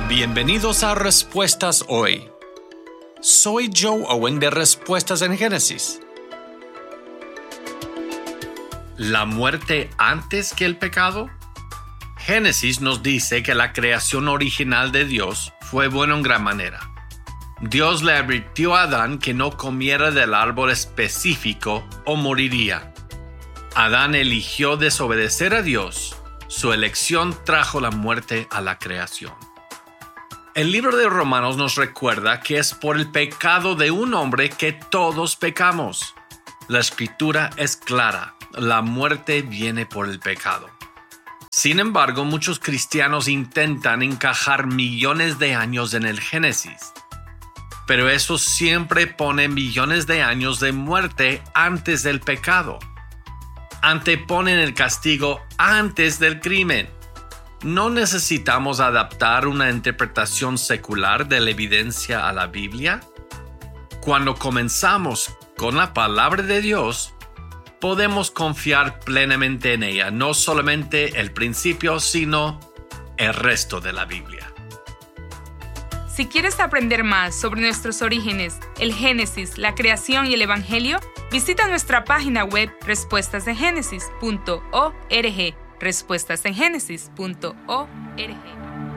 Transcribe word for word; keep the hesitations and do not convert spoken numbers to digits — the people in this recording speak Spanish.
Bienvenidos a Respuestas Hoy. Soy Joe Owen de Respuestas en Génesis. ¿La muerte antes que el pecado? Génesis nos dice que la creación original de Dios fue buena en gran manera. Dios le advirtió a Adán que no comiera del árbol específico o moriría. Adán eligió desobedecer a Dios. Su elección trajo la muerte a la creación. El libro de Romanos nos recuerda que es por el pecado de un hombre que todos pecamos. La escritura es clara, la muerte viene por el pecado. Sin embargo, muchos cristianos intentan encajar millones de años en el Génesis. Pero eso siempre pone millones de años de muerte antes del pecado. Anteponen el castigo antes del crimen. No necesitamos adaptar una interpretación secular de la evidencia a la Biblia. Cuando comenzamos con la palabra de Dios, podemos confiar plenamente en ella, no solamente el principio, sino el resto de la Biblia. Si quieres aprender más sobre nuestros orígenes, el Génesis, la creación y el Evangelio, visita nuestra página web respuestas en génesis punto org. respuestas en génesis punto org